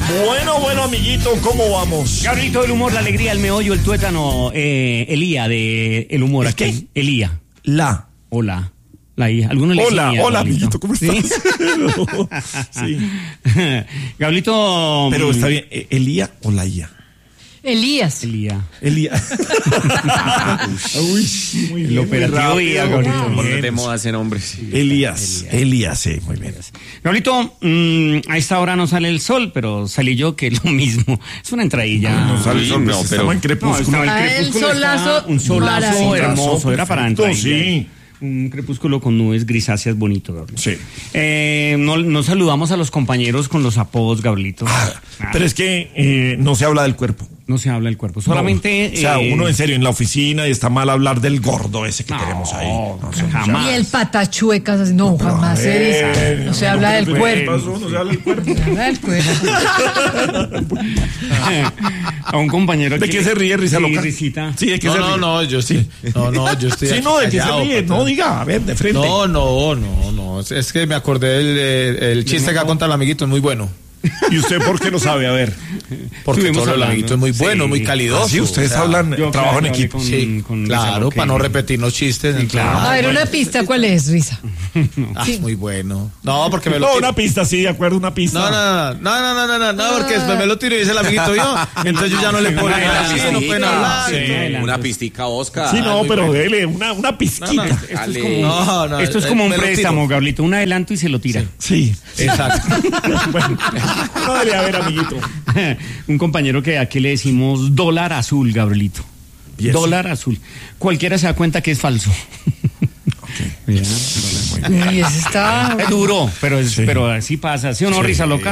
Bueno, amiguito, ¿cómo vamos? Gabrielito del humor, la alegría, el meollo, el tuétano, Elía de el humor. ¿Es aquí. qué? Elía. Hola, ¿Alguno le hola, decía, hola, Gabrielito? amiguito, ¿cómo estás? Sí. Gabrielito. Pero está bien, ¿Elía o la IA? Elías. Elía. Uy, muy bien. El operativo muy IA, rápido. Gabrielito. Bien. de moda ese nombre. Sí. Elías, sí, muy bien. Gabrielito, a esta hora no sale el sol, pero salí yo, que es lo mismo. Es una entradilla. No sale el sol, no, pues, pero- estamos en crepúsculo. el El crepúsculo solazo, está un solazo maravilloso. hermoso, era para Perfecto, entrar. sí. Un crepúsculo con nubes grisáceas bonito, Gabrielito. Sí. No saludamos a los compañeros con los apodos, Gabrielito. Pero es que no se habla del cuerpo. No se habla del cuerpo, solamente... No. O sea, uno en serio en la oficina y está mal hablar del gordo ese que tenemos ahí. No sé, jamás. Y el patachuecas, así, no, jamás no se habla del cuerpo. No se habla del cuerpo. Se habla del cuerpo. A un compañero ¿De que qué se ríe, risa sí, loca? risita. Sí, ¿de qué se ríe? No, yo sí. No, yo estoy. Sí, no, ¿de qué se callado, ríe? patrón. No, diga, a ver, de frente. No. Es que me acordé el chiste que ha contado el amiguito, es muy bueno. ¿Y usted por qué lo sabe? A ver. Porque Estuvimos todo el hablando. amiguito es muy bueno, Sí. muy calidoso. Sí, ustedes o sea, hablan, yo trabajo en hablé equipo. con- Sí, con Risa claro, Loca. para no repetir los chistes. claro. A ver, una pista, ¿cuál es, Risa? Sí. Muy bueno. No, porque me lo No, tiro. una pista, sí, de acuerdo, una pista. No, porque después me lo tiro y dice el amiguito yo. Entonces yo ya no le puedo decir así, no pueden hablar. Sí. Una pistica Oscar. Sí, no, muy pero bueno. dele una pizquita. Esto es como un me lo préstamo, tiro. Gabrielito. Un adelanto y se lo tira. Sí. Exacto. Bueno, no, dele, a ver, amiguito. Un compañero que aquí le decimos dólar azul, Gabrielito. ¿Y eso? Dólar azul. Cualquiera se da cuenta que es falso. Y ese está... Es duro, pero Sí. pero así pasa. ¿Sí o no, Risa Loca?